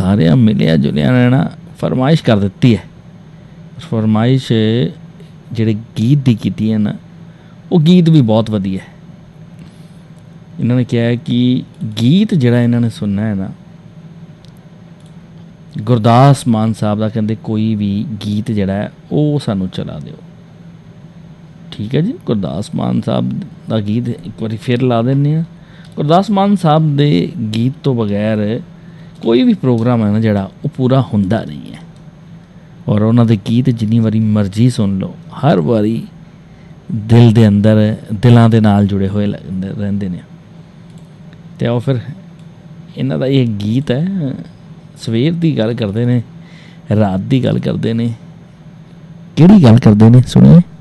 ਸਾਰਿਆਂ ਮਿਲਿਆ ਜੁਲਿਆ ਨੇ ਨਾ ਫਰਮਾਇਸ਼ ਕਰ ਦਿੱਤੀ ਹੈ। ਫਰਮਾਇਸ਼ ਜਿਹੜੇ ਗੀਤ ਦੀ ਕੀਤੀ ਹੈ ਨਾ, ਉਹ ਗੀਤ ਵੀ ਬਹੁਤ ਵਧੀਆ ਹੈ। ਇਹਨਾਂ ਨੇ ਕਿਹਾ ਹੈ ਕਿ ਗੀਤ ਜਿਹੜਾ ਇਹਨਾਂ ਨੇ ਸੁਣਨਾ ਹੈ ਨਾ, ਗੁਰਦਾਸ ਮਾਨ ਸਾਹਿਬ ਦਾ ਕਹਿੰਦੇ ਕੋਈ ਵੀ ਗੀਤ ਜਿਹੜਾ ਹੈ ਉਹ ਸਾਨੂੰ ਚਲਾ ਦਿਓ। ਠੀਕ ਹੈ ਜੀ, ਗੁਰਦਾਸ ਮਾਨ ਸਾਹਿਬ ਦਾ ਗੀਤ ਇੱਕ ਵਾਰੀ ਫਿਰ ਲਾ ਦਿੰਦੇ ਹਾਂ। ਗੁਰਦਾਸ ਮਾਨ ਸਾਹਿਬ ਦੇ ਗੀਤ ਤੋਂ ਬਗੈਰ ਕੋਈ ਵੀ ਪ੍ਰੋਗਰਾਮ ਹੈ ਨਾ ਜਿਹੜਾ, ਉਹ ਪੂਰਾ ਹੁੰਦਾ ਨਹੀਂ ਹੈ। ਔਰ ਉਹਨਾਂ ਦੇ ਗੀਤ ਜਿੰਨੀ ਵਾਰੀ ਮਰਜ਼ੀ ਸੁਣ ਲਓ, ਹਰ ਵਾਰੀ ਦਿਲ ਦੇ ਅੰਦਰ, ਦਿਲਾਂ ਦੇ ਨਾਲ ਜੁੜੇ ਹੋਏ ਰਹਿੰਦੇ ਨੇ। ਅਤੇ ਉਹ ਫਿਰ ਇਹਨਾਂ ਦਾ ਇਹ ਗੀਤ ਹੈ, ਸਵੇਰ ਦੀ ਗੱਲ ਕਰਦੇ ਨੇ, ਰਾਤ ਦੀ ਗੱਲ ਕਰਦੇ ਨੇ, ਕਿਹੜੀ ਗੱਲ ਕਰਦੇ ਨੇ ਸੁਣੀਏ।